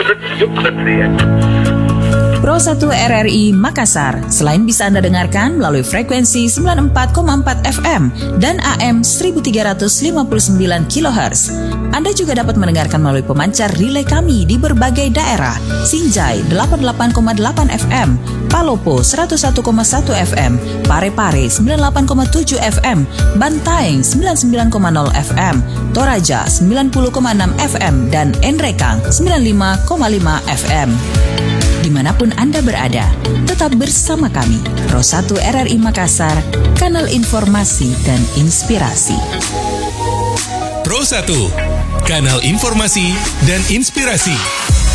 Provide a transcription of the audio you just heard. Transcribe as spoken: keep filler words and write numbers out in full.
Pro satu R R I Makassar. Selain bisa Anda dengarkan melalui frekuensi sembilan puluh empat koma empat F M dan A M seribu tiga ratus lima puluh sembilan kilohertz, Anda juga dapat mendengarkan melalui pemancar relay kami di berbagai daerah. Sinjai delapan puluh delapan koma delapan F M, Palopo seratus satu koma satu F M, Parepare sembilan puluh delapan koma tujuh F M, Bantaeng sembilan puluh sembilan koma nol F M, Toraja sembilan puluh koma enam F M, dan Enrekang sembilan puluh lima koma lima F M. Dimanapun Anda berada, tetap bersama kami, Pro satu R R I Makassar, kanal informasi dan inspirasi. Pro satu, kanal informasi dan inspirasi.